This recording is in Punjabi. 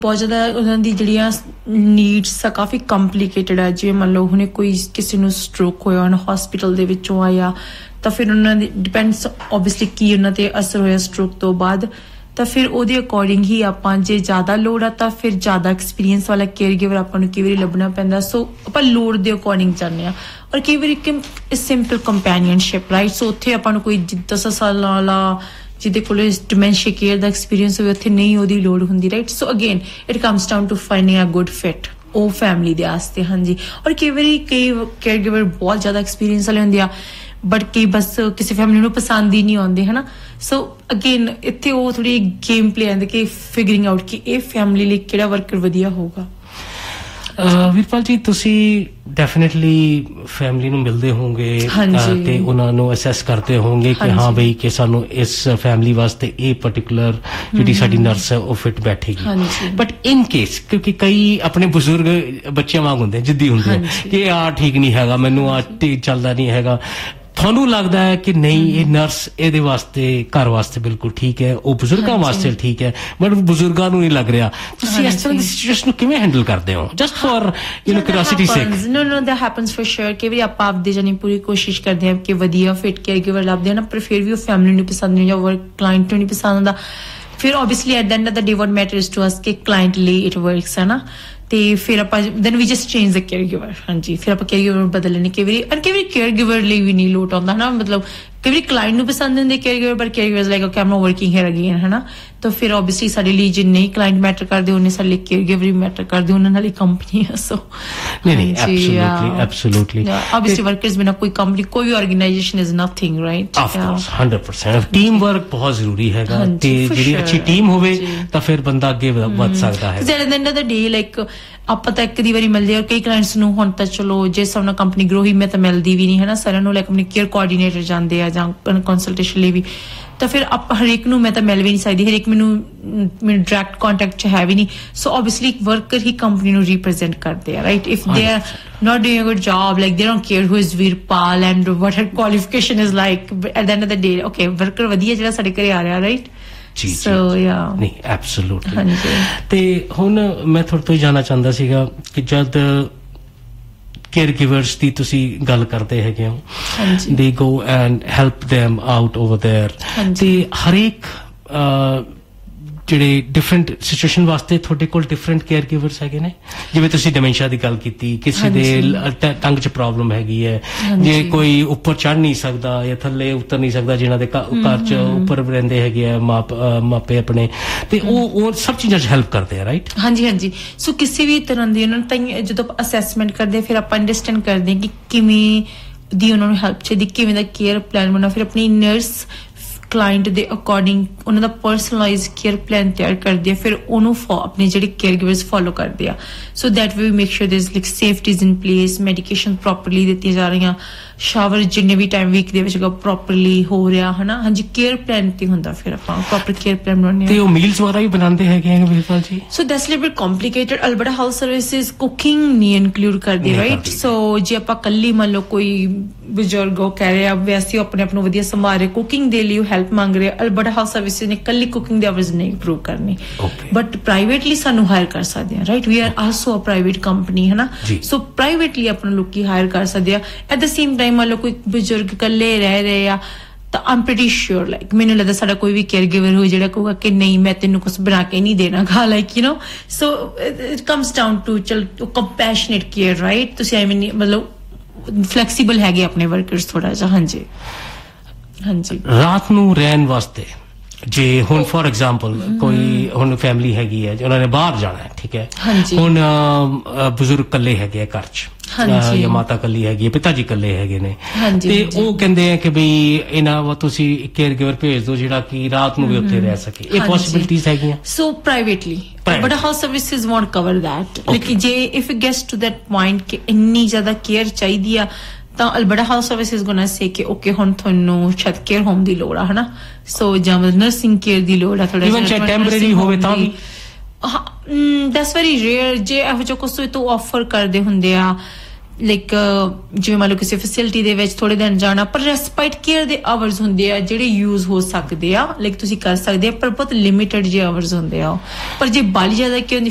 ਬਹੁਤ ਜ਼ਿਆਦਾ ਉਹਨਾਂ ਦੀ ਜਿਹੜੀਆਂ ਨੀਡਸ ਆ ਕਾਫੀ ਕੰਪਲਿਕੇਟਡ ਆ ਜਿਵੇਂ ਮੰਨ ਲਓ ਹੁਣੇ ਕੋਈ ਕਿਸੇ ਨੂੰ ਸਟ੍ਰੋਕ ਹੋਇਆ ਉਹਨਾਂ ਹਸਪੀਟਲ ਦੇ ਵਿੱਚੋਂ ਆਇਆ ਤਾਂ ਫਿਰ ਉਹਨਾਂ ਦੀ ਡਿਪੈਂਡਸ ਓਬਵੀਅਸਲੀ ਕੀ ਉਹਨਾਂ ਤੇ ਅਸਰ ਹੋਇਆ ਸਟ੍ਰੋਕ ਤੋਂ ਬਾਅਦ ਤਾਂ ਫਿਰ ਉਹਦੇ ਅਕੋਰਡਿੰਗ ਹੀ ਆਪਾਂ ਜੇ ਜ਼ਿਆਦਾ ਲੋੜ ਆ ਤਾਂ ਫਿਰ ਜ਼ਿਆਦਾ ਐਕਸਪੀਰੀਅੰਸ ਵਾਲਾ ਕੇਅਰ ਗਿਵਰ ਆਪਾਂ ਨੂੰ ਕਈ ਵਾਰੀ ਲੱਭਣਾ ਪੈਂਦਾ ਸੋ ਆਪਾਂ ਲੋੜ ਦੇ ਅਕੋਰਡਿੰਗ ਜਾਂਦੇ ਆ ਔਰ ਕਈ ਵਾਰੀ ਸਿੰਪਲ ਕੰਪੈਨੀਅਨਸ਼ਿਪ ਰਾਈਟ ਸੋ ਉੱਥੇ ਆਪਾਂ ਨੂੰ ਕੋਈ 10 ਸਾਲਾਂ ਵਾਲਾ ਜਿਹਦੇ ਕੋਲ ਡਿਮੈਂਸ਼ੀਆ ਕੇਅਰ ਦਾ ਐਕਸਪੀਰੀਅੰਸ ਹੋਵੇ ਉੱਥੇ ਨਹੀਂ ਉਹਦੀ ਲੋੜ ਹੁੰਦੀ right so again it comes down to finding a good fit ਉਹ ਫੈਮਿਲੀ ਦੇ ਵਾਸਤੇ ਹਾਂਜੀ ਔਰ ਕਈ ਵਾਰੀ ਕਈ ਕੇਅਰ ਗਿਵਰ ਬਹੁਤ ਜ਼ਿਆਦਾ ਐਕਸਪੀਰੀਅੰਸ ਵਾਲੇ ਹੁੰਦੇ ਆ ਬਟ ਕਈ ਬਸ ਕਿਸੇ ਫੈਮਿਲੀ ਨੂੰ ਪਸੰਦ ਹੀ ਨਹੀਂ ਆਉਂਦੇ ਹਨਾ ਸੋ ਅਗੇਨ ਇੱਥੇ ਉਹ ਥੋੜੀ ਗੇਮ ਪਲੇ ਆਉਂਦੀ ਕਿ ਫਿਗਰਿੰਗ ਆਊਟ ਕਿ ਇਹ ਫੈਮਿਲੀ ਲਈ ਕਿਹੜਾ ਵਰਕਰ ਵਧੀਆ ਹੋਊਗਾ ਵੀਰਪਾਲ ਜੀ ਤੁਸੀਂ ਡੈਫੀਨੇਟਲੀ ਫੈਮਿਲੀ ਨੂੰ ਮਿਲਦੇ ਹੋਵੋਗੇ ਤੇ ਉਹਨਾਂ ਨੂੰ ਅਸੈਸ ਕਰਦੇ ਹੋਵੋਗੇ ਕਿ ਹਾਂ ਬਈ ਕਿ ਸਾਨੂੰ ਇਸ ਫੈਮਿਲੀ ਵਾਸਤੇ ਇਹ ਪਰਟੀਕੂਲਰ ਜਿਹੜੀ ਸਾਡੀ ਨਰਸ ਹੈ ਉਹ ਫਿਟ ਬੈਠੇਗੀ ਬਟ ਇਨ ਕੇਸ ਕਿਉਂਕਿ ਕਈ ਆਪਣੇ ਬਜ਼ੁਰਗ ਬੱਚਿਆਂ ਵਾਂਗ ਹੁੰਦੇ ਜਿੱਦੀ ਹੁੰਦੇ ਕਿ ਆ ਠੀਕ ਨਹੀਂ ਹੈਗਾ ਮੈਨੂੰ ਆ ਚੱਲਦਾ ਨਹੀਂ ਹੈਗਾ ਤੁਹਾਨੂੰ ਲੱਗਦਾ ਹੈ ਕਿ ਨਹੀਂ ਇਹ ਨਰਸ ਇਹਦੇ ਵਾਸਤੇ ਘਰ ਵਾਸਤੇ ਬਿਲਕੁਲ ਠੀਕ ਹੈ ਉਹ ਬਜ਼ੁਰਗਾਂ ਵਾਸਤੇ ਠੀਕ ਹੈ ਬਟ ਬਜ਼ੁਰਗਾਂ ਨੂੰ ਨਹੀਂ ਲੱਗ ਰਿਹਾ ਤੁਸੀਂ ਇਸ ਤਰ੍ਹਾਂ ਦੀ ਸਿਚੁਏਸ਼ਨ ਨੂੰ ਕਿਵੇਂ ਹੈਂਡਲ ਕਰਦੇ ਹੋ ਜਸਟ ਫॉर ਕਿਉਰਿਓਸਿਟੀ ਸੇਕ ਨੋ that happens for sure ਕਿ ਵੀ ਆਪਾਂ ਆਪਦੇ ਜਾਨੀ ਪੂਰੀ ਕੋਸ਼ਿਸ਼ ਕਰਦੇ ਹਾਂ ਕਿ ਵਧੀਆ ਫਿਟ ਕੇਅਰ ਗਿਵਰ ਲੱਭਦੇ ਹਾਂ ਨਾ ਪਰ ਫਿਰ ਵੀ ਉਹ ਫੈਮਿਲੀ ਨੂੰ ਪਸੰਦ ਨਹੀਂ ਜਾਂ ਵਰਕ ਕਲਾਇੰਟ ਨੂੰ ਨਹੀਂ ਪਸੰਦ ਆਉਂਦਾ ਫਿਰ obviously at the end of the day what matters to us ਕਿ ਕਲਾਇੰਟ ਲਈ it works ਹੈ ਨਾ ਤੇ ਫਿਰ ਆਪਾਂ then we just change the caregiver ਹਾਂਜੀ ਫਿਰ ਆਪਾਂ caregiver ਬਦਲ ਲੈਣੇ ਕਈ ਵਾਰੀ caregiver ਲਈ ਵੀ ਨਹੀਂ ਲੋਟ ਆਉਂਦਾ ਹਨਾ ਮਤਲਬ ਕਈ ਵਾਰੀ ਕਲਾਇੰਟ ਨੂੰ ਪਸੰਦ ਹੁੰਦੇ caregiver ਪਰ caregiver like okay I'm not working here again ਹਨਾ ਤਾਂ ਫਿਰ obviously ਸਾਡੇ ਲਈ ਜੇ ਨਹੀਂ ਕਲਾਇੰਟ ਮੈਟਰ ਕਰਦੇ ਉਹਨੇ ਸਾਡੇ ਲਈ caregiver ਵੀ ਮੈਟਰ ਕਰਦੇ ਉਹਨਾਂ ਨਾਲ ਹੀ ਕੰਪਨੀ ਹੈ ਸੋ ਨਹੀਂ absolutely obviously workers ਬਿਨਾ ਕੋਈ ਕੰਪਨੀ ਕੋਈ organisation is nothing right of course 100% team work ਬਹੁਤ ਜ਼ਰੂਰੀ ਹੈਗਾ ਤੇ ਜਿਹੜੀ ਅੱਛੀ ਟੀਮ ਹੋਵੇ ਤਾਂ ਫਿਰ ਬੰਦਾ ਅੱਗੇ ਵਧ ਸਕਦਾ ਹੈ at the end of the day like ਆਪਾਂ ਤਾਂ ਇੱਕ ਦੀ ਵਾਰੀ ਮਿਲਦੇ ਔਰ ਕਈ ਕਲਾਇੰਟਸ ਨੂੰ ਹੁਣ ਤਾਂ ਚਲੋ ਜੇ ਸਭ ਨਾਲ ਕੰਪਨੀ ਗਰੋ ਹੀ ਮੈਂ ਤਾਂ ਮਿਲਦੀ ਵੀ ਨਹੀਂ ਹੈ ਨਾ ਸਾਰਿਆਂ ਨੂੰ ਲਾਈਕ ਆਪਣੀ ਕੇਅਰ ਕੋਆਰਡੀਨੇਟਰ ਜਾਂਦੇ ਆ ਜਾਂ ਕੰਸਲਟੇਸ਼ਨ ਲਈ ਵੀ ਤਾਂ ਫਿਰ ਆਪਾਂ ਹਰੇਕ ਨੂੰ ਮੈਂ ਤਾਂ ਮਿਲ ਵੀ ਨਹੀਂ ਸਕਦੀ ਹਰੇਕ ਮੈਨੂੰ ਡਾਇਰੈਕਟ ਕੰਟੈਕਟ ਚ ਹੈ ਵੀ ਨਹੀਂ ਸੋ ਆਬਵੀਅਸਲੀ ਵਰਕਰ ਹੀ ਕੰਪਨੀ ਨੂੰ ਰਿਪਰੈਜ਼ੈਂਟ ਕਰਦੇ ਆ right if they are not doing a good job like they don't care who is Virpal and what her qualification is like at the end of the day okay worker ਵਧੀਆ ਜਿਹੜਾ ਸਾਡੇ ਘਰੇ ਆ ਰਿਹਾ ਰਾਈਟ so yeah ਨਹੀਂ absolutely ਤੇ ਹੁਣ ਮੈਂ ਤੁਹਾਡੇ ਤੋਂ ਜਾਨਣਾ ਚਾਹੁੰਦਾ ਸੀਗਾ ਕਿ ਜਦ ਕੇਅਰ ਗਿਵਰਸ ਦੀ ਤੁਸੀਂ ਗੱਲ ਕਰਦੇ ਹੈਗੇ ਹੋ they go and help them out over there ਤੇ ਹਰੇਕ ਜਿਹੜੇ ਡਿਫਰੈਂਟ ਸਿਚੁਏਸ਼ਨ ਵਾਸਤੇ ਤੁਹਾਡੇ ਕੋਲ ਡਿਫਰੈਂਟ ਕੇਅਰ ਗਿਵਰਸ ਹੈਗੇ ਨੇ ਜਿਵੇਂ ਤੁਸੀਂ ਡਿਮੈਂਸ਼ੀਆ ਦੀ ਗੱਲ ਕੀਤੀ ਕਿਸੇ ਦੇ ਟੰਗ 'ਚ ਪ੍ਰੋਬਲਮ ਹੈਗੀ ਹੈ ਜੇ ਕੋਈ ਉੱਪਰ ਚੜ੍ਹ ਨਹੀਂ ਸਕਦਾ ਜਾਂ ਥੱਲੇ ਉਤਰ ਨਹੀਂ ਸਕਦਾ ਜਿਹਨਾਂ ਦੇ ਘਰ 'ਚ ਉੱਪਰ ਰਹਿੰਦੇ ਹੈਗੇ ਆ ਮਾਪੇ ਆਪਣੇ ਤੇ ਉਹ ਸਭ ਚੀਜ਼ਾਂ 'ਚ ਹੈਲਪ ਕਰਦੇ ਆ ਰਾਈਟ ਹਾਂਜੀ ਸੋ ਕਿਸੇ ਵੀ ਤਰ੍ਹਾਂ ਦੀ ਉਹਨਾਂ ਨੂੰ ਜਦੋਂ ਅਸੈਸਮੈਂਟ ਕਰਦੇ ਫਿਰ ਆਪਾਂ ਅੰਡਰਸਟੈਂਡ ਕਰਦੇ ਕਿ ਕਿਵੇਂ ਦੀ ਉਹਨਾਂ ਨੂੰ ਹੈਲਪ ਚਾਹੀਦੀ ਕਿਵੇਂ ਦਾ ਕੇਅਰ ਪਲਾਨ ਬਣਾਉਣਾ ਫਿਰ ਆਪਣੀ ਨਰਸ ਕਲਾਇੰਟ ਦੇ ਅਕੋਰਡਿੰਗ ਉਹਨਾਂ ਦਾ ਪਰਸਨਲਾਈਜ਼ਡ ਕੇਅਰ ਪਲਾਨ ਤਿਆਰ ਕਰਦੇ ਆ ਫਿਰ ਉਹਨੂੰ ਆਪਣੇ ਜਿਹੜੇ ਕੇਅਰ ਗਿਵਰਸ ਫੋਲੋ ਕਰਦੇ ਆ so that we make sure there is like ਸੇਫਟੀਜ਼ in place medication properly ਦਿੱਤੀਆਂ ਜਾ ਰਹੀਆਂ ਸ਼ਾਵਰ ਜਿੰਨੇ ਵੀ ਟਾਈਮ ਵੀਕ ਦੇ ਵਿੱਚ ਪ੍ਰੋਪਰਲੀ ਹੋ ਰਿਹਾ ਹਨਾ ਹਾਂਜੀ ਕੇਅਰ ਪਲਾਨ ਤੇ ਹੁੰਦਾ ਫਿਰ ਆਪਾਂ ਪ੍ਰੋਪਰ ਕੇਅਰ ਪਲਾਨ ਬਣਾਉਂਦੇ ਤੇ ਉਹ ਮੀਲਸ ਵਗੈਰਾ ਵੀ ਬਣਾਉਂਦੇ ਹੈਗੇ ਆ ਵੀਰਪਾਲ ਜੀ so that's little bit complicated Alberta health services cooking ਨਹੀਂ ਇਨਕਲੂਡ ਕਰਦੇ ਰਾਈਟ ਸੋ ਜੇ ਆਪਾਂ ਕੱਲੀ ਮੰਨ ਲਓ ਕੋਈ ਬਜ਼ੁਰਗ ਉਹ ਕਹਿ ਰਿਹਾ ਵੈਸੇ ਆਪਣੇ ਆਪ ਨੂੰ ਵਧੀਆ ਸੰਭਾਲ ਰਹੇ ਕੁਕਿੰਗ ਦੇ ਲਈ ਹੈਲਪ ਮੰਗ ਰਹੇ ਅਲਬਰਟਾ ਹੈਲਥ ਸਰਵਿਸਿਜ਼ ਨੇ ਕੱਲੀ ਕੁਕਿੰਗ ਦੇ ਆਵਰਸ ਨਹੀਂ ਇੰਪਰੂਵ ਕਰਨੀ ਬਟ ਪ੍ਰਾਈਵੇਟਲੀ ਸਾਨੂੰ ਹਾਇਰ ਕਰ ਸਕਦੇ ਆ right we are also a private company ਹੈ ਨਾ ਸੋ ਪ੍ਰਾਈਵੇਟਲੀ ਆਪਣਾ ਲੋਕੀ ਹਾਇਰ ਕਰ ਸਕਦੇ ਆ ਐਟ ਦ ਸੇਮ ਟਾਈਮ ਮੰਨ ਲਓ ਕੋਈ ਬਜ਼ੁਰਗ ਇਕੱਲੇ ਰਹਿ ਰਹੇ ਆ ਤਾਂ ਆਮ ਪ੍ਰੀਟੀ ਸ਼ੋਰ ਲਾਈਕ ਮੈਨੂੰ ਲੱਗਦਾ ਸਾਡਾ ਕੋਈ ਵੀ ਕੇਅਰ ਗਿਵਰ ਹੋ ਜਿਹੜਾ ਕਹੂਗਾ ਕਿ ਨਹੀਂ ਮੈਂ ਤੈਨੂੰ ਕੁਝ ਬਣਾ ਕੇ ਨਹੀਂ ਦੇਣਾਗਾ like you know so it comes down to compassionate care right ਤੁਸੀਂ ਆਈ ਮੀਨ ਮਤਲਬ ਫਲੈਕਸੀਬਲ ਹੈਗੇ ਆਪਣੇ ਵਰਕਰਸ ਥੋੜਾ ਜਿਹਾ ਹਾਂਜੀ ਰਾਤ ਨੂੰ ਰਹਿਣ ਵਾਸਤੇ ਜੇ ਹੁਣ ਫੋਰ ਐਗਜ਼ਾਮਪਲ ਕੋਈ ਹੁਣ ਫੈਮਿਲੀ ਹੈਗੀ ਹੈ ਉਹਨਾਂ ਨੇ ਬਾਹਰ ਜਾਣਾ ਹੈ ਠੀਕ ਹੈ ਹੁਣ ਬਜ਼ੁਰਗ ਇਕੱਲੇ ਹੈਗੇ ਆ ਘਰ 'ਚ ਜਾਂ ਮਾਤਾ ਇਕੱਲੀ ਹੈਗੀ ਹੈ ਪਿਤਾ ਜੀ ਇਕੱਲੇ ਹੈਗੇ ਨੇ ਤੇ ਉਹ ਕਹਿੰਦੇ ਆ ਕਿ ਬਈ ਇਹਨਾਂ ਤੁਸੀਂ ਕੇਅਰ ਗਿਵਰ ਭੇਜ ਦਿਓ ਜਿਹੜਾ ਕਿ ਰਾਤ ਨੂੰ ਵੀ ਉੱਥੇ ਰਹਿ ਸਕੇ ਇਹ ਪੋਸੀਬਿਲਿਟੀਜ਼ ਹੈਗੀਆਂ ਸੋ privately but house services won't cover that ਲੇਕਿਨ ਜੇ if it gets to that point ਕਿ ਇੰਨੀ ਜ਼ਿਆਦਾ ਕੇਅਰ ਚਾਹੀਦੀ ਆ ਤਾਂ ਅਲਬਰਟਾ ਹੈਲਥ ਸਰਵਿਸਿਜ਼ ਗੋਣਾ ਸੇ ਕਿ ਓਕੇ ਹੁਣ ਤੁਹਾਨੂੰ ਸ਼ਾਇਦ ਕੇਅਰ ਹੋਮ ਦੀ ਲੋੜ ਆ ਹਨਾ ਸੋ ਜਾਂ ਨਰਸਿੰਗ ਕੇਅਰ ਦੀ ਲੋੜ ਆ ਥੋੜਾ ਜਿਹਾ ਟੈਂਪਰੇਰੀ ਹੋਵੇ ਤਾਂ ਵੀ ਦੈਟਸ ਵੈਰੀ ਰੇਅਰ ਜੇ ਇਹੋ ਜਿਹਾ ਕੁਛ ਤੋਂ ਆਫਰ ਕਰਦੇ ਹੁੰਦੇ ਆ ਲਾਈਕ ਜਿਵੇਂ ਮੰਨ ਲਓ ਕਿਸੇ ਫੈਸਿਲਿਟੀ ਦੇ ਵਿੱਚ ਥੋੜੇ ਦਿਨ ਜਾਣਾ ਪਰ ਰੈਸਪਾਈਟ ਕੇਅਰ ਦੇ ਆਵਰਸ ਹੁੰਦੇ ਆ ਜਿਹੜੇ ਯੂਜ਼ ਹੋ ਸਕਦੇ ਆ ਲਾਈਕ ਤੁਸੀਂ ਕਰ ਸਕਦੇ ਆ ਪਰ ਬਹੁਤ ਲਿਮਿਟਡ ਜਿਹੇ ਆਵਰਸ ਹੁੰਦੇ ਆ ਪਰ ਜੇ ਬਾਲੀ ਜ਼ਿਆਦਾ ਕੇਅਰ